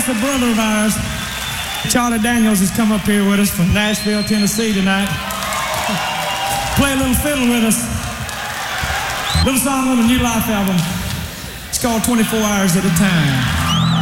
That's a brother of ours. Charlie Daniels has come up here with us from Nashville, Tennessee tonight. Play a little fiddle with us. Little song on the New Life album. It's called 24 Hours at a Time.